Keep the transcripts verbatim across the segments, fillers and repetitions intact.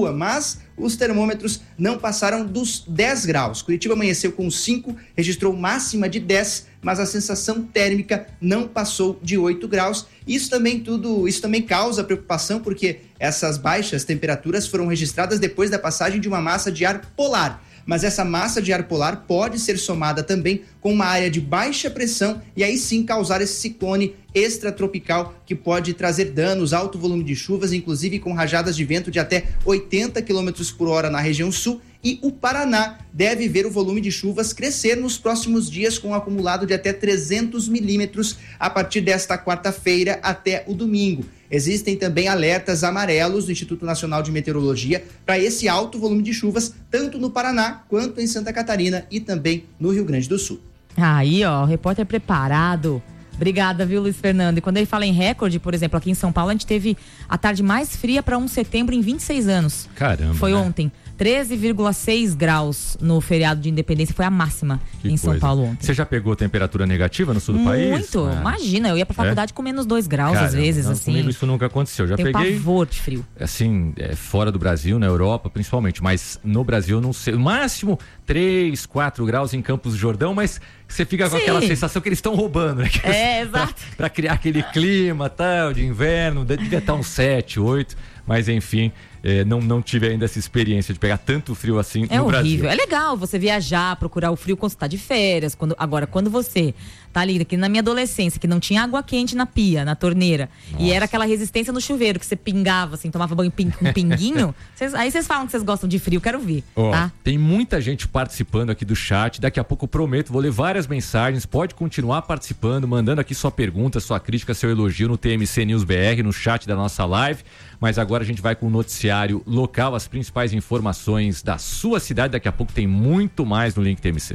rua, mas os termômetros não passaram dos dez graus. Curitiba amanheceu com cinco, registrou máxima de dez, mas a sensação térmica não passou de oito graus. Isso também tudo, isso também causa preocupação, porque essas baixas temperaturas foram registradas depois da passagem de uma massa de ar polar. Mas essa massa de ar polar pode ser somada também com uma área de baixa pressão e aí sim causar esse ciclone extratropical que pode trazer danos, alto volume de chuvas, inclusive com rajadas de vento de até oitenta quilômetros por hora na região sul. E o Paraná deve ver o volume de chuvas crescer nos próximos dias, com um acumulado de até trezentos milímetros a partir desta quarta-feira até o domingo. Existem também alertas amarelos do Instituto Nacional de Meteorologia para esse alto volume de chuvas, tanto no Paraná quanto em Santa Catarina e também no Rio Grande do Sul. Aí, ó, o repórter preparado. Obrigada, viu, Luiz Fernando? E quando ele fala em recorde, por exemplo, aqui em São Paulo, a gente teve a tarde mais fria para um setembro em vinte e seis anos. Caramba, Foi né? ontem. treze vírgula seis graus no feriado de Independência, foi a máxima Que em São coisa. Paulo ontem. Você já pegou temperatura negativa no sul do país? Muito, Ah. imagina, eu ia pra faculdade É? com menos dois graus Caramba, às vezes, não, assim. Comigo isso nunca aconteceu, já Tenho peguei, pavor de frio. assim, é, fora do Brasil, na Europa principalmente, mas no Brasil eu não sei, no máximo três, quatro graus em Campos do Jordão, mas você fica com Sim. aquela sensação que eles estão roubando, né? Que É, pra, exato. pra criar aquele clima tal, de inverno, devia estar uns sete, oito, mas enfim, é, não, não tive ainda essa experiência de pegar tanto frio assim É no horrível. Brasil. É legal você viajar, procurar o frio quando você tá de férias. Quando, agora, quando você tá ali, que na minha adolescência, que não tinha água quente na pia, na torneira, Nossa. e era aquela resistência no chuveiro, que você pingava, assim, tomava banho ping, com pinguinho. Cês, aí vocês falam que vocês gostam de frio, quero ver, Ó, tá? tem muita gente participando aqui do chat. Daqui a pouco eu prometo, vou ler várias mensagens. Pode continuar participando, mandando aqui sua pergunta, sua crítica, seu elogio no T M C News B R, no chat da nossa live. Mas agora a gente vai com o noticiário local, as principais informações da sua cidade. Daqui a pouco tem muito mais no Link T M C.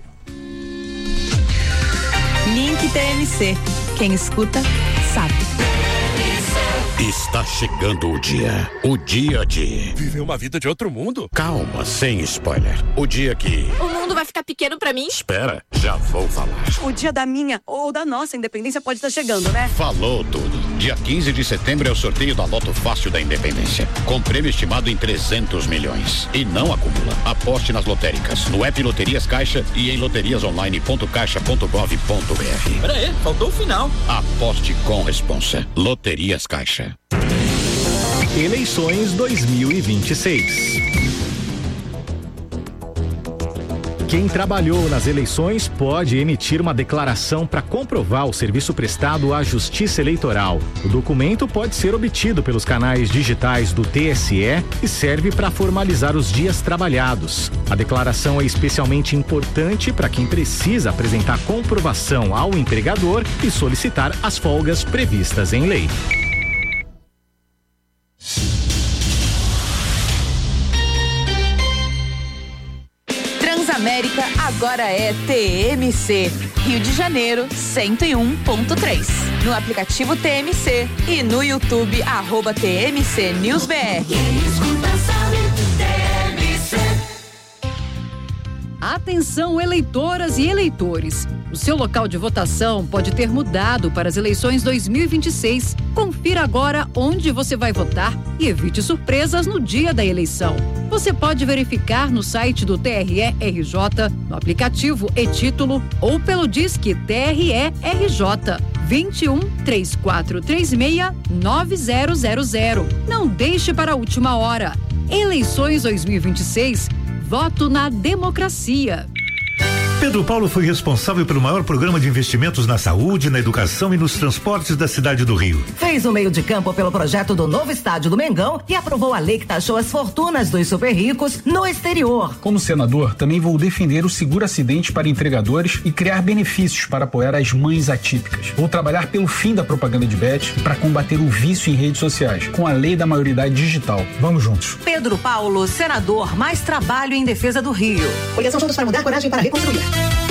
Link T M C. Quem escuta, sabe. Está chegando o dia. O dia de... Viver uma vida de outro mundo? Calma, sem spoiler. O dia que... O mundo vai ficar pequeno pra mim? Espera, já vou falar. O dia da minha ou da nossa independência pode estar chegando, né? Falou tudo. Dia quinze de setembro é o sorteio da Loto Fácil da Independência. Com prêmio estimado em trezentos milhões. E não acumula. Aposte nas lotéricas, no app Loterias Caixa e em loterias online ponto caixa ponto gov ponto br. Pera aí, faltou o final. Aposte com responsa. Loterias Caixa. Eleições dois mil e vinte e seis. Quem trabalhou nas eleições pode emitir uma declaração para comprovar o serviço prestado à Justiça Eleitoral. O documento pode ser obtido pelos canais digitais do T S E e serve para formalizar os dias trabalhados. A declaração é especialmente importante para quem precisa apresentar comprovação ao empregador e solicitar as folgas previstas em lei. Transamérica agora é T M C. Rio de Janeiro, cento e um ponto três. No aplicativo T M C e no YouTube, arroba T M C News B R. Atenção, eleitoras e eleitores. O seu local de votação pode ter mudado para as eleições dois mil e vinte e seis. Confira agora onde você vai votar e evite surpresas no dia da eleição. Você pode verificar no site do T R E R J, no aplicativo e-Título ou pelo Disque T R E R J vinte e um, três quatro três seis, nove zero zero zero. Não deixe para a última hora. Eleições dois mil e vinte e seis. Voto na democracia. Pedro Paulo foi responsável pelo maior programa de investimentos na saúde, na educação e nos transportes da cidade do Rio. Fez o meio de campo pelo projeto do novo estádio do Mengão e aprovou a lei que taxou as fortunas dos super ricos no exterior. Como senador, também vou defender o seguro acidente para entregadores e criar benefícios para apoiar as mães atípicas. Vou trabalhar pelo fim da propaganda de bet e para combater o vício em redes sociais, com a lei da maioridade digital. Vamos juntos. Pedro Paulo, senador, mais trabalho em defesa do Rio. Coligação Juntos para Mudar, coragem para reconstruir.